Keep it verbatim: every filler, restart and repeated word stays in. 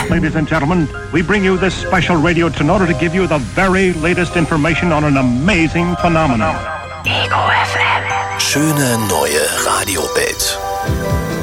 ladies and gentlemen, we bring you this special radio in order to give you the very latest information on an amazing phenomenon. Ego F M. Schöne neue Radiowelt.